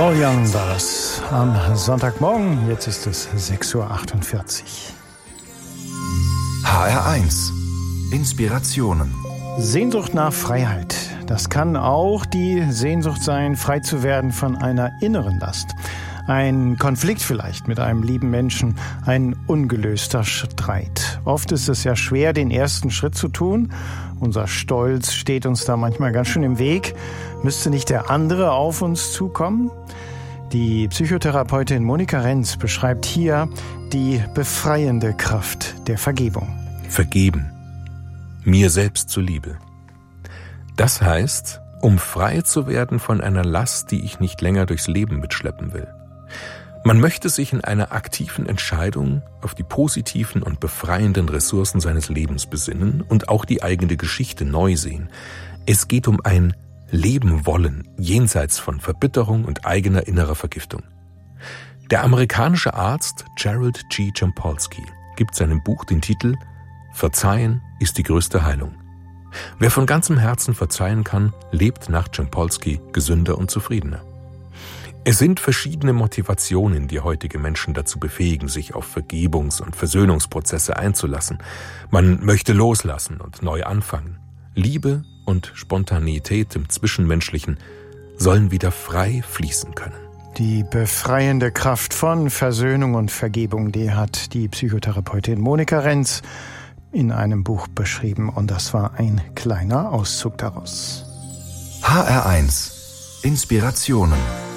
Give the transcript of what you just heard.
Paul Young war das am Sonntagmorgen. Jetzt ist es 6:48 Uhr. HR1 Inspirationen. Sehnsucht nach Freiheit. Das kann auch die Sehnsucht sein, frei zu werden von einer inneren Last. Ein Konflikt vielleicht mit einem lieben Menschen, ein ungelöster Streit. Oft ist es ja schwer, den ersten Schritt zu tun. Unser Stolz steht uns da manchmal ganz schön im Weg. Müsste nicht der andere auf uns zukommen? Die Psychotherapeutin Monika Renz beschreibt hier die befreiende Kraft der Vergebung. Vergeben. Mir selbst zuliebe. Das heißt, um frei zu werden von einer Last, die ich nicht länger durchs Leben mitschleppen will. Man möchte sich in einer aktiven Entscheidung auf die positiven und befreienden Ressourcen seines Lebens besinnen und auch die eigene Geschichte neu sehen. Es geht um ein Leben wollen, jenseits von Verbitterung und eigener innerer Vergiftung. Der amerikanische Arzt Gerald G. Jampolsky gibt seinem Buch den Titel »Verzeihen ist die größte Heilung«. Wer von ganzem Herzen verzeihen kann, lebt nach Jampolsky gesünder und zufriedener. Es sind verschiedene Motivationen, die heutige Menschen dazu befähigen, sich auf Vergebungs- und Versöhnungsprozesse einzulassen. Man möchte loslassen und neu anfangen. Liebe und Spontaneität im Zwischenmenschlichen sollen wieder frei fließen können. Die befreiende Kraft von Versöhnung und Vergebung, die hat die Psychotherapeutin Monika Renz in einem Buch beschrieben. Und das war ein kleiner Auszug daraus. HR1 Inspirationen.